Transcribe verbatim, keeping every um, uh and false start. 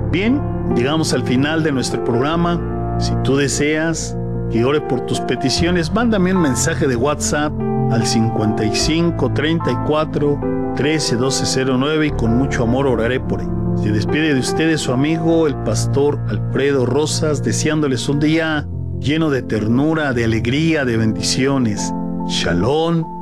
Bien, llegamos al final de nuestro programa. Si tú deseas que ore por tus peticiones, mándame un mensaje de WhatsApp al cincuenta y cinco, treinta y cuatro, trece, doce cero nueve y con mucho amor oraré por él. Se despide de ustedes su amigo, el pastor Alfredo Rosas, deseándoles un día lleno de ternura, de alegría, de bendiciones. Shalom